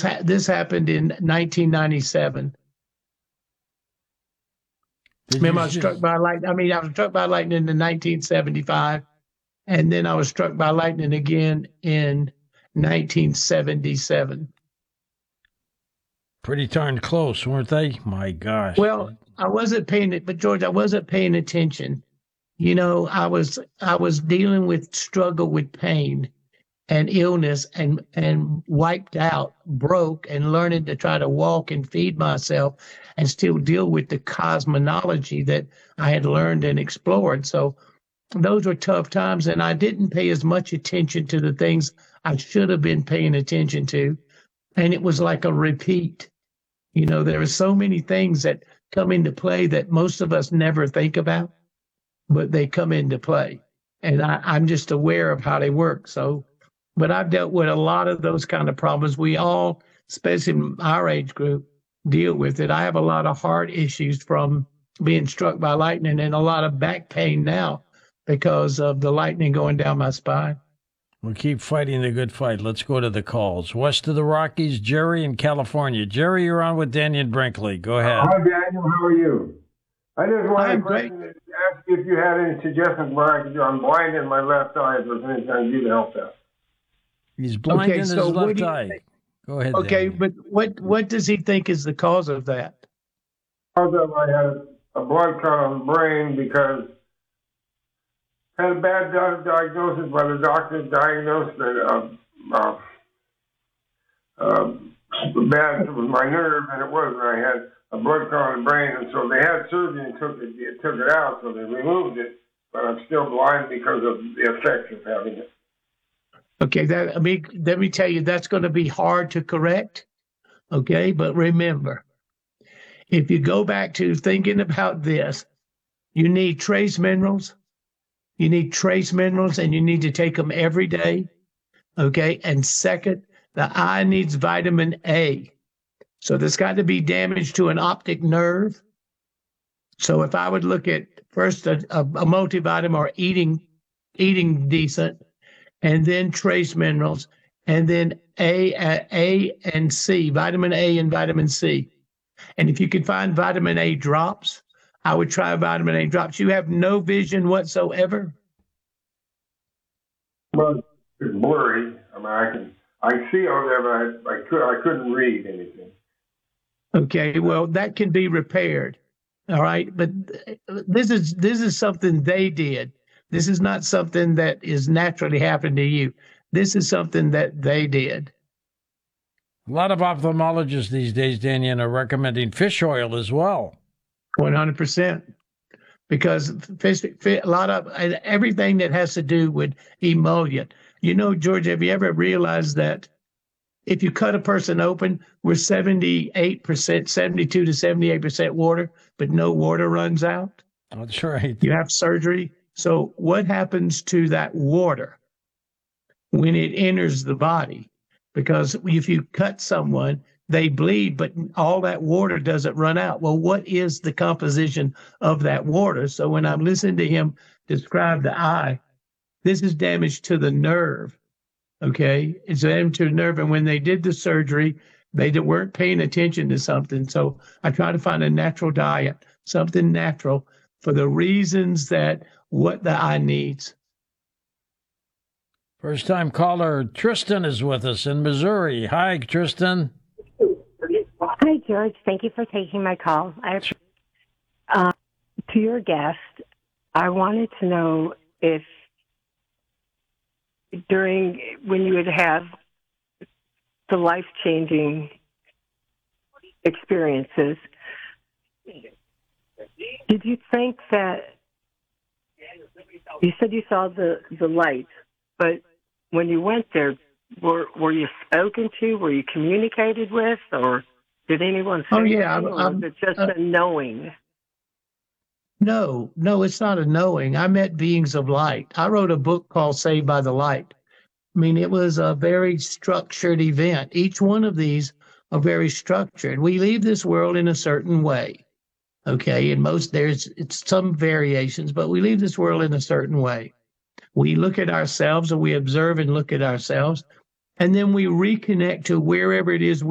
this happened in 1997. Remember, I was struck by lightning. I was struck by lightning in 1975, and then I was struck by lightning again in 1977. Pretty darn close, weren't they? My gosh. Well, I wasn't paying it, but George, I wasn't paying attention. I was dealing with struggle with pain and illness and wiped out, broke, and learning to try to walk and feed myself and still deal with the cosmology that I had learned and explored. So those were tough times, and I didn't pay as much attention to the things I should have been paying attention to. And it was like a repeat. There are so many things that come into play that most of us never think about, but they come into play. And I'm just aware of how they work. But I've dealt with a lot of those kind of problems. We all, especially in our age group, deal with it. I have a lot of heart issues from being struck by lightning and a lot of back pain now because of the lightning going down my spine. We'll keep fighting the good fight. Let's go to the calls. West of the Rockies, Jerry in California. Jerry, you're on with Daniel Brinkley. Go ahead. Hi, Daniel. How are you? I just wanted to ask you if you had any suggestions where I could do. I'm blind in my left eye. If there's anything I can do to help that. He's blind in his left eye. Go ahead. Okay, Daniel. but what does he think is the cause of that? Cause of I had a blood clot on the brain because I had a bad diagnosis by the doctor. Diagnosed that bad with my nerve, and it was. I had a blood clot on the brain, and so they had surgery and took it out, so they removed it. But I'm still blind because of the effects of having it. Okay, let me tell you, that's going to be hard to correct. Okay, but remember, if you go back to thinking about this, you need trace minerals. You need trace minerals, and you need to take them every day. Okay, and second, the eye needs vitamin A. So there's got to be damage to an optic nerve. So if I would look at first a multivitamin or eating decent, and then trace minerals, and then A and C, vitamin A and vitamin C. And if you could find vitamin A drops, I would try vitamin A drops. You have no vision whatsoever? Well, it's blurry. I can see all that, but I couldn't read anything. Okay, well, that can be repaired. All right, but this is something they did. This is not something that is naturally happening to you. This is something that they did. A lot of ophthalmologists these days, Daniel, are recommending fish oil as well. 100%. Because a lot of everything that has to do with emollient. George, have you ever realized that if you cut a person open, we're 78%, 72 to 78% water, but no water runs out? That's right. You have surgery. So what happens to that water when it enters the body? Because if you cut someone, they bleed, but all that water doesn't run out. Well, what is the composition of that water? So when I'm listening to him describe the eye, this is damage to the nerve. Okay, it's damage to the nerve. And when they did the surgery, they weren't paying attention to something. So I try to find a natural diet, something natural for the reasons that what the eye needs. First time caller Tristan is with us in Missouri. Hi, Tristan. Hi, George. Thank you for taking my call. To your guest, I wanted to know if when you would have the life-changing experiences, did you think that you said you saw the light, but when you went there, were you spoken to? Were you communicated with, or did anyone say anything, or was it just a knowing? No, it's not a knowing. I met beings of light. I wrote a book called Saved by the Light. It was a very structured event. Each one of these are very structured. We leave this world in a certain way. Okay, and it's some variations, but we leave this world in a certain way. We look at ourselves, and we observe and look at ourselves, and then we reconnect to wherever it is